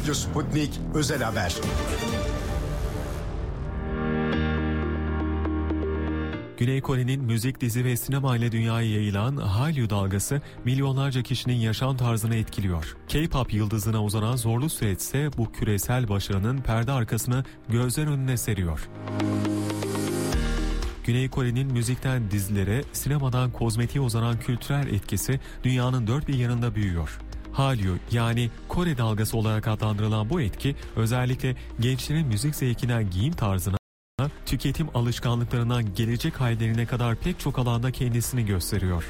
Radyo Sputnik Özel Haber. Güney Kore'nin müzik, dizi ve sinema ile dünyaya yayılan Hallyu dalgası milyonlarca kişinin yaşam tarzını etkiliyor. K-pop yıldızına uzanan zorlu süreçse bu küresel başarının perde arkasını gözler önüne seriyor. Güney Kore'nin müzikten dizilere, sinemadan kozmetiğe uzanan kültürel etkisi dünyanın dört bir yanında büyüyor. Hallyu yani Kore dalgası olarak adlandırılan bu etki özellikle gençlerin müzik zevkinden giyim tarzına, tüketim alışkanlıklarından gelecek hallerine kadar pek çok alanda kendisini gösteriyor.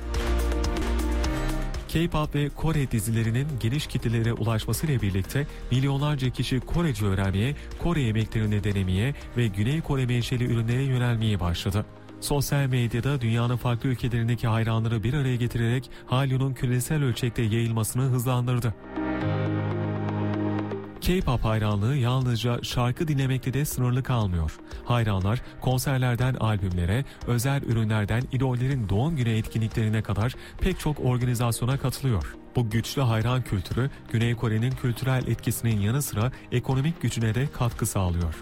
K-pop ve Kore dizilerinin geniş kitlelere ulaşmasıyla birlikte milyonlarca kişi Korece öğrenmeye, Kore yemeklerini denemeye ve Güney Kore menşeli ürünlere yönelmeye başladı. Sosyal medyada dünyanın farklı ülkelerindeki hayranları bir araya getirerek Hallyu'nun küresel ölçekte yayılmasını hızlandırdı. K-pop hayranlığı yalnızca şarkı dinlemekle de sınırlı kalmıyor. Hayranlar konserlerden albümlere, özel ürünlerden idollerin doğum günü etkinliklerine kadar pek çok organizasyona katılıyor. Bu güçlü hayran kültürü Güney Kore'nin kültürel etkisinin yanı sıra ekonomik gücüne de katkı sağlıyor.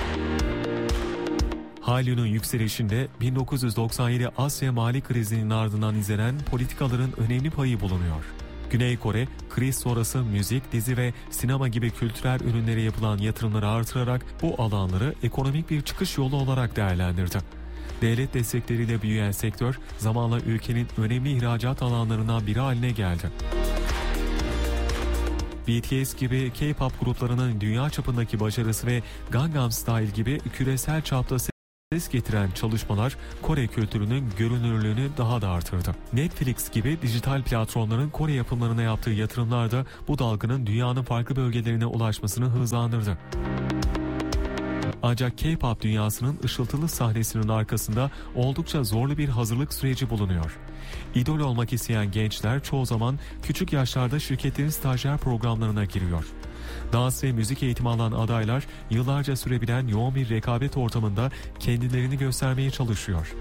Hallyu'nun yükselişinde 1997 Asya mali krizinin ardından izlenen politikaların önemli payı bulunuyor. Güney Kore, kriz sonrası müzik, dizi ve sinema gibi kültürel ürünlere yapılan yatırımları artırarak bu alanları ekonomik bir çıkış yolu olarak değerlendirdi. Devlet destekleriyle büyüyen sektör zamanla ülkenin önemli ihracat alanlarından biri haline geldi. BTS gibi K-pop gruplarının dünya çapındaki başarısı ve Gangnam Style gibi küresel çapta ses getiren çalışmalar Kore kültürünün görünürlüğünü daha da artırdı. Netflix gibi dijital platformların Kore yapımlarına yaptığı yatırımlar da bu dalganın dünyanın farklı bölgelerine ulaşmasını hızlandırdı. Ancak K-pop dünyasının ışıltılı sahnesinin arkasında oldukça zorlu bir hazırlık süreci bulunuyor. İdol olmak isteyen gençler çoğu zaman küçük yaşlarda şirketlerin stajyer programlarına giriyor. Dans ve müzik eğitimi alan adaylar yıllarca sürebilen yoğun bir rekabet ortamında kendilerini göstermeye çalışıyor.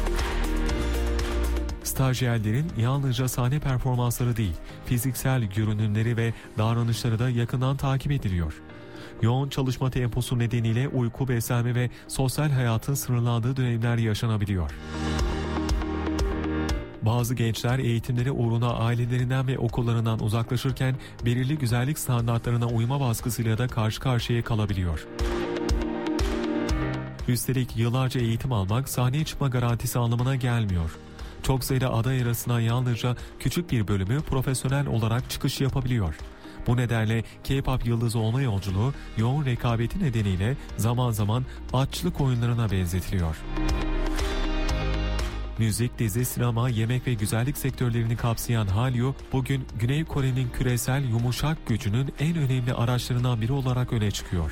Stajyerlerin yalnızca sahne performansları değil, fiziksel görünümleri ve davranışları da yakından takip ediliyor. Yoğun çalışma temposu nedeniyle uyku, beslenme ve sosyal hayatın sınırlandığı dönemler yaşanabiliyor. Bazı gençler eğitimleri uğruna ailelerinden ve okullarından uzaklaşırken belirli güzellik standartlarına uyma baskısıyla da karşı karşıya kalabiliyor. Üstelik yıllarca eğitim almak sahneye çıkma garantisi anlamına gelmiyor. Çok sayıda aday arasından yalnızca küçük bir bölümü profesyonel olarak çıkış yapabiliyor. Bu nedenle K-pop yıldızı olma yolculuğu yoğun rekabeti nedeniyle zaman zaman açlık oyunlarına benzetiliyor. Müzik, dizi, sinema, yemek ve güzellik sektörlerini kapsayan Hallyu, bugün Güney Kore'nin küresel yumuşak gücünün en önemli araçlarından biri olarak öne çıkıyor.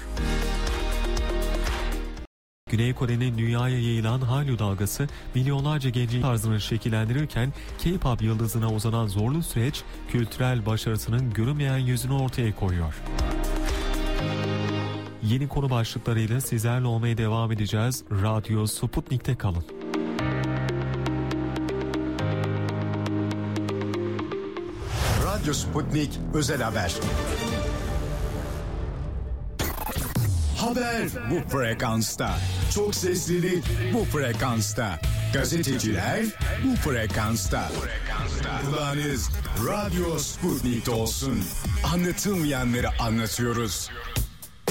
Güney Kore'nin dünyaya yayılan Hallyu dalgası milyonlarca gencin tarzını şekillendirirken K-pop yıldızına uzanan zorlu süreç kültürel başarısının görünmeyen yüzünü ortaya koyuyor. Yeni konu başlıklarıyla sizlerle olmaya devam edeceğiz. Radyo Sputnik'te kalın. Radyo Sputnik Özel Haber. Haber bu frekansta. Çok seslilik bu frekansta. Gazeteciler bu frekansta. Kulağınız Radyo Sputnik'te olsun. Anlatılmayanları anlatıyoruz.